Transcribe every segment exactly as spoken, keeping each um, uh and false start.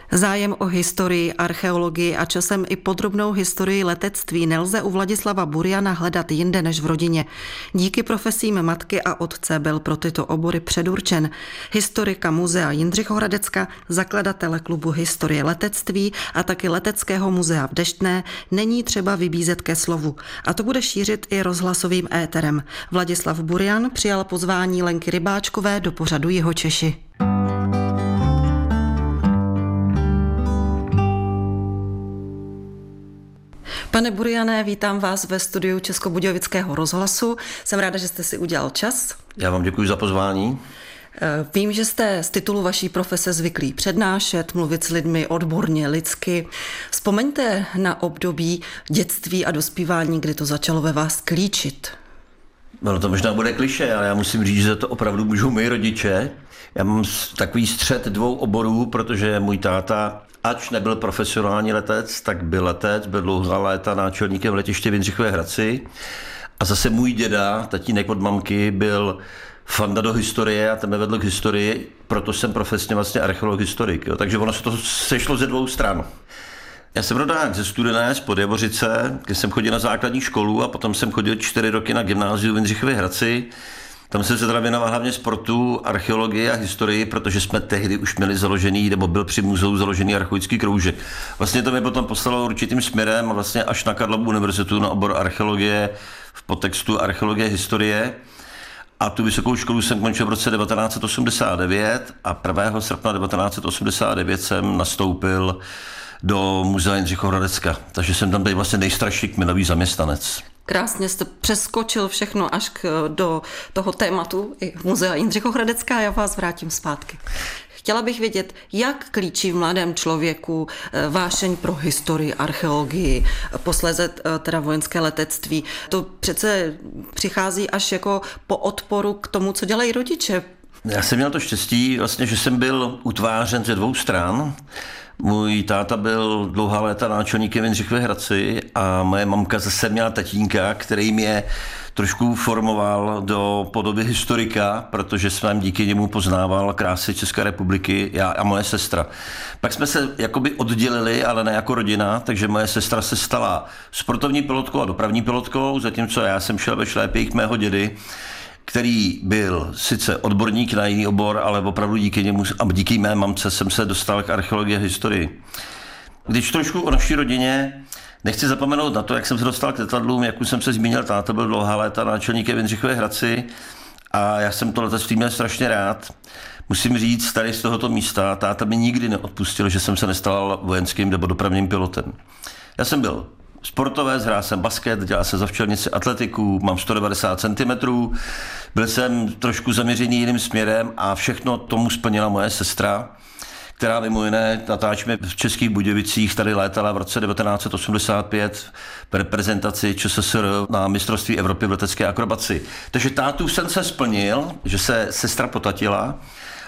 Zájem o historii, archeologii a časem i podrobnou historii letectví nelze u Vladislava Buriana hledat jinde než v rodině. Díky profesím matky a otce byl pro tyto obory předurčen. Historika muzea Jindřichohradecka, zakladatele klubu historie letectví a taky leteckého muzea v Deštné není třeba vybízet ke slovu. A to bude šířit i rozhlasovým éterem. Vladislav Burian přijal pozvání Lenky Rybáčkové do pořadu Jihočeši. Pane Buriane, vítám vás ve studiu Českobudějovického rozhlasu. Jsem ráda, že jste si udělal čas. Já vám děkuji za pozvání. Vím, že jste z titulu vaší profese zvyklí přednášet, mluvit s lidmi odborně, lidsky. Vzpomeňte na období dětství a dospívání, kdy to začalo ve vás klíčit. No to možná bude klišé, ale já musím říct, že to opravdu můžou moji rodiče. Já mám takový střet dvou oborů, protože můj táta, ač nebyl profesionální letec, tak byl letec, byl dlouhá léta náčelníkem letiště v Jindřichově Hradci. A zase můj děda, tatínek od mamky, byl fanda do historie a ten mě vedl k historii, proto jsem profesně vlastně archeolog historik. Jo. Takže ono se to sešlo ze dvou stran. Já jsem rodák ze Studené, z Podjavořice, kde jsem chodil na základní školu a potom jsem chodil čtyři roky na gymnáziu v Jindřichově Hradci. Tam jsem se teda věnoval hlavně sportu, archeologii a historii, protože jsme tehdy už měli založený, nebo byl při muzeu založený archeologický kroužek. Vlastně to mě potom poslalo určitým směrem a vlastně až na Karlovu univerzitu na obor archeologie v podtextu archeologie historie. A tu vysokou školu jsem končil v roce devatenáct set osmdesát devět a prvního srpna devatenáct set osmdesát devět jsem nastoupil do muzea Jindřichohradecka. Takže jsem tam byl vlastně nejstarší kmenový zaměstnanec. Krásně jste přeskočil všechno až k, do toho tématu i muzea Jindřichohradecka a já vás vrátím zpátky. Chtěla bych vědět, jak klíčí v mladém člověku vášeň pro historii, archeologii, posléze teda vojenské letectví. To přece přichází až jako po odporu k tomu, co dělají rodiče. Já jsem měl to štěstí, vlastně, že jsem byl utvářen ze dvou stran. Můj táta byl dlouhá léta náčelníkem v Jindřichově Hradci a moje mamka zase měla tatínka, který mě trošku formoval do podoby historika, protože jsem díky němu poznával krásy České republiky, já a moje sestra. Pak jsme se jakoby oddělili, ale ne jako rodina, takže moje sestra se stala sportovní pilotkou a dopravní pilotkou, zatímco já jsem šel ve šlépějích mého dědy, který byl sice odborník na jiný obor, ale opravdu díky němu a díky mé mamce jsem se dostal k archeologii a historii. Když trošku o naší rodině, nechci zapomenout na to, jak jsem se dostal k letadlům, jak už jsem se zmínil, táta byl dlouhá léta náčelníkem v Jindřichově Hradci a já jsem to letectví měl strašně rád. Musím říct, tady z tohoto místa táta mi nikdy neodpustil, že jsem se nestal vojenským nebo dopravním pilotem. Já jsem byl sportovec, hrál jsem basket, dělal jsem za včelnici atletiku, mám sto devadesát centimetrů, byl jsem trošku zaměřený jiným směrem a všechno tomu splnila moje sestra, která mimo jiné, natáčíme v Českých Budějovicích, tady létala v roce devatenáct set osmdesát pět v reprezentaci ČSSR na mistrovství Evropy v letecké akrobaci. Takže tátu sen se splnil, že se sestra potatila.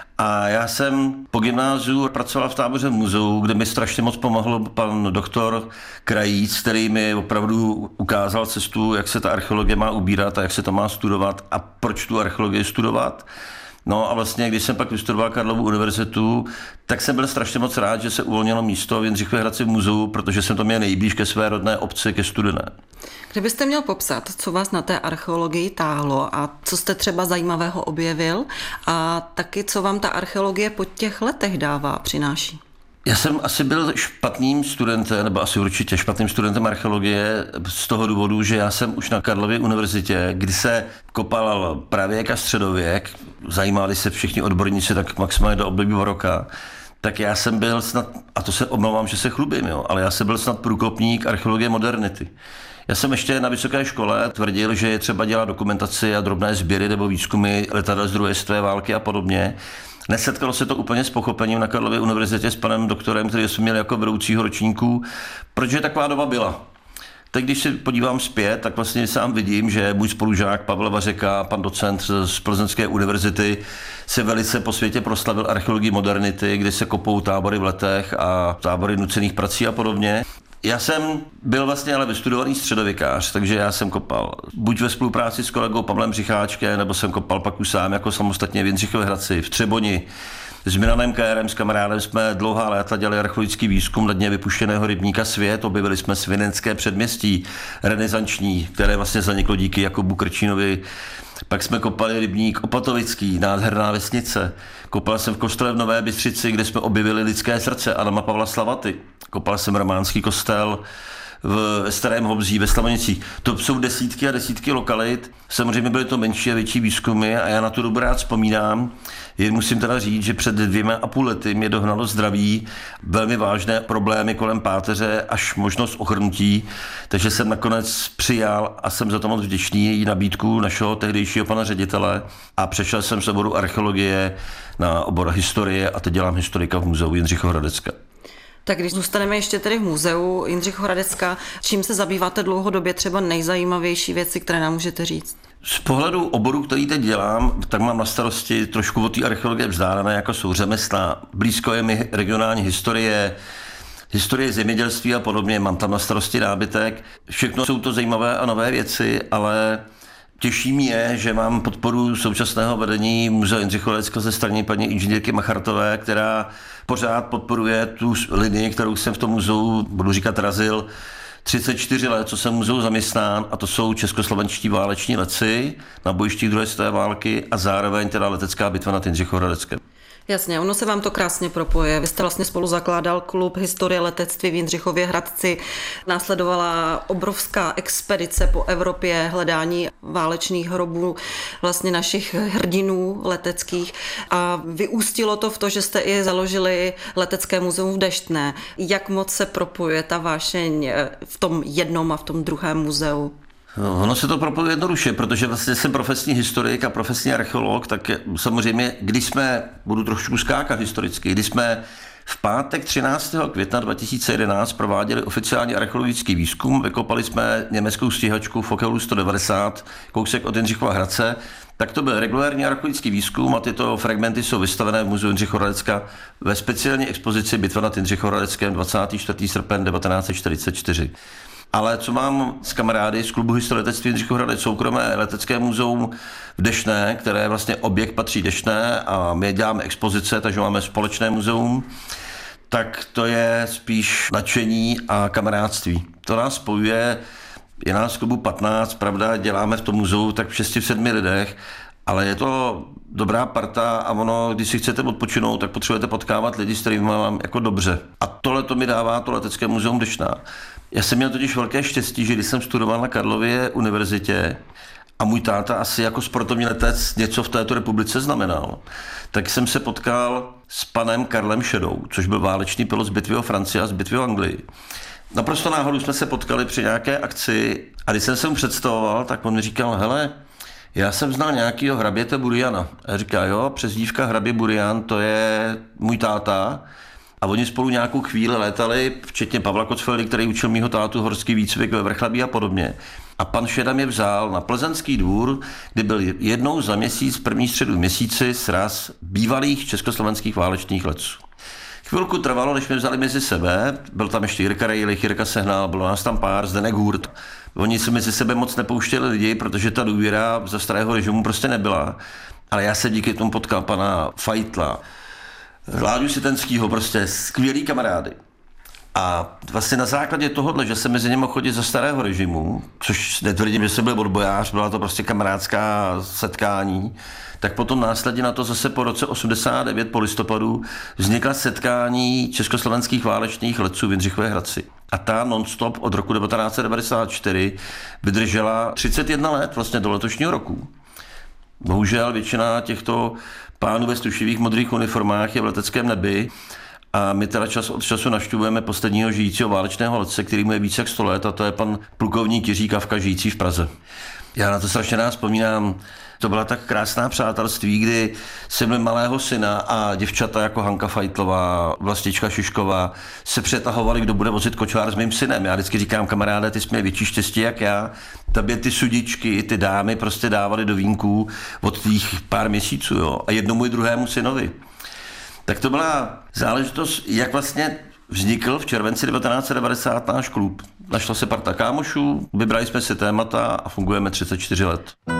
A já jsem po gymnáziu pracoval v táboře v muzeu, kde mi strašně moc pomohl pan doktor Krajíc, který mi opravdu ukázal cestu, jak se ta archeologie má ubírat a jak se to má studovat a proč tu archeologii studovat. No a vlastně, když jsem pak vystudoval Karlovu univerzitu, tak jsem byl strašně moc rád, že se uvolnilo místo v Jindřichově Hradci v muzeu, protože jsem to měl nejblíž ke své rodné obci, ke Studené. Kdybyste měl popsat, co vás na té archeologii táhlo a co jste třeba zajímavého objevil a taky, co vám ta archeologie po těch letech dává a přináší? Já jsem asi byl špatným studentem, nebo asi určitě špatným studentem archeologie z toho důvodu, že já jsem už na Karlově univerzitě, kdy se kopal pravěk a středověk, zajímali se všichni odborníci tak maximálně do období baroka, tak já jsem byl snad, a to se omlouvám, že se chlubím, jo, ale já jsem byl snad průkopník archeologie modernity. Já jsem ještě na vysoké škole tvrdil, že je třeba dělat dokumentaci a drobné sběry nebo výzkumy letadel z druhé světové války a podobně. Nesetkalo se to úplně s pochopením na Karlově univerzitě s panem doktorem, který jsme měli jako vedoucího ročníku, protože taková doba byla. Teď, když se podívám zpět, tak vlastně sám vidím, že můj spolužák Pavel Vařeka, pan docent z Plzeňské univerzity, se velice po světě proslavil archeologii modernity, kdy se kopou tábory v letech a tábory nucených prací a podobně. Já jsem byl vlastně ale vystudovaný středověkář, takže já jsem kopal buď ve spolupráci s kolegou Pavlem Řicháčkem, nebo jsem kopal pak už sám jako samostatně v Jindřichově Hradci, v Třeboni. S Milanem Kérem, s kamarádem, jsme dlouhá léta dělali archeologický výzkum na dně vypuštěného rybníka Svět. Objevili jsme Svinecké předměstí, renesanční, které vlastně zaniklo díky Jakubu Krčínovi. Pak jsme kopali rybník Opatovický, nádherná vesnice. Kopal jsem v kostele v Nové Bystřici, kde jsme objevili lidské srdce Adama Pavla Slavaty. Kopal jsem románský kostel v Starém Hobzí, ve Slavonicích. To jsou desítky a desítky lokalit. Samozřejmě byly to menší a větší výzkumy a já na tu dobu rád vzpomínám. Jen musím teda říct, že před dvěma a půl lety mě dohnalo zdraví, velmi vážné problémy kolem páteře až možnost ochrnutí, takže jsem nakonec přijal a jsem za to moc vděčný nabídku našeho tehdejšího pana ředitele a přešel jsem z oboru archeologie na obor historie a teď dělám historika v muzeu Jindřicha Hradecka. Tak když zůstaneme ještě tedy v muzeu Jindřicha Hradecka, čím se zabýváte dlouhodobě, třeba nejzajímavější věci, které nám můžete říct? Z pohledu oboru, který teď dělám, tak mám na starosti trošku od té archeologie vzdálené, jako jsou řemesla, blízko je mi regionální historie, historie zemědělství a podobně, mám tam na starosti nábytek. Všechno jsou to zajímavé a nové věci, ale těší mě, že mám podporu současného vedení muzea Jindřicha Hradecka ze strany paní inženýrky Machartové, která pořád podporuje tu linii, kterou jsem v tom muzeu, budu říkat, razil třicet čtyři let, co jsem v muzeu zaměstnán, a to jsou českoslovenští váleční letci na bojištích druhé světové války a zároveň teda letecká bitva nad Jindřichem Hradeckem. Jasně, ono se vám to krásně propoje. Vy jste vlastně spolu zakládal klub historie letectví v Jindřichově Hradci. Následovala obrovská expedice po Evropě, hledání válečných hrobů vlastně našich hrdinů leteckých a vyústilo to v to, že jste i založili letecké muzeum v Deštné. Jak moc se propojuje ta vášeň v tom jednom a v tom druhém muzeu? No, ono se to propojuje jednoduše, protože vlastně jsem profesní historik a profesní archeolog, tak samozřejmě, když jsme, budu trošku skákat historicky, když jsme v pátek třináctého května dva tisíce jedenáct prováděli oficiální archeologický výzkum, vykopali jsme německou stíhačku Fokkelu sto devadesát, kousek od Jindřichova Hradce, tak to byl regulární archeologický výzkum a tyto fragmenty jsou vystavené v muzeu Jindřicha Hradecka ve speciální expozici Bitva nad Jindřichem Hradeckem dvacátého čtvrtého srpna devatenáct set čtyřicet čtyři. Ale co mám s kamarády z klubu historie letectví Jindřicha Hradec, soukromé letecké muzeum v Deštné, které vlastně objekt patří Deštné a my děláme expozice, takže máme společné muzeum, tak to je spíš nadšení a kamarádství. To nás spojuje, je nás v klubu patnáct, pravda, děláme v tom muzeu tak v šesti, v sedmi lidech, ale je to dobrá parta a ono, když si chcete odpočinout, tak potřebujete potkávat lidi, s kterými mám jako dobře. A tohle to mi dává to letecké muzeum Deštná. Já jsem měl totiž velké štěstí, že když jsem studoval na Karlově univerzitě a můj táta asi jako sportovní letec něco v této republice znamenal, tak jsem se potkal s panem Karlem Šedou, což byl válečný pilot z bitvy o Francii a z bitvy o Anglii. Naprosto náhodou jsme se potkali při nějaké akci a když jsem se mu představoval, tak on mi říkal, hele, já jsem znal nějakýho hraběte Buriana. A říká, jo, přezdívka hrabě Burian, to je můj táta. A oni spolu nějakou chvíli létali, včetně Pavla Kocfeldy, který učil mýho tátu horský výcvik ve Vrchlabí a podobně. A pan Šeda mě vzal na Plzeňský dvůr, kde byl jednou za měsíc, první středu v měsíci, sraz bývalých československých válečných letců. Chvilku trvalo, než mě vzali mezi sebe, byl tam ještě Jirka Rejlich, Jirka Sehnal, bylo nás tam pár, Zdeněk Hurt. Oni se mezi sebe moc nepouštěli lidi, protože ta důvěra za starého režimu prostě nebyla. Ale já se díky tomu potkal pana Fajtla, Láďu Sitenskýho, prostě skvělý kamarády. A vlastně na základě tohohle, že se mezi nimi chodit za starého režimu, což netvrdím, že jsem byl odbojář, byla to prostě kamarádská setkání, tak potom následně na to zase po roce osmdesát devět po listopadu vznikla setkání československých válečných letců v Jindřichově Hradci. A ta non-stop od roku devatenáct set devadesát čtyři vydržela třicet jedna let, vlastně do letošního roku. Bohužel většina těchto pánů ve stušivých modrých uniformách je v leteckém nebi a my teda čas od času navštěvujeme posledního žijícího válečného letce, který mu je více jak sto let, a to je pan plukovník Jiří Kavka, žijící v Praze. Já na to strašně rád vzpomínám. To byla tak krásná přátelství, kdy jsem měl malého syna a děvčata jako Hanka Fajtlová, Vlastička Šišková se přetahovali, kdo bude vozit kočár s mým synem. Já vždycky říkám, kamaráde, ty jsi měl větší štěstí jak já. Tobě ty sudičky, ty dámy prostě dávali do vínků od tvých pár měsíců, jo. A jednomu i druhému synovi. Tak to byla záležitost, jak vlastně vznikl v červenci devatenáct set devadesát náš klub. Našlo se parta kámošů, vybrali jsme si témata a fungujeme třicet čtyři let.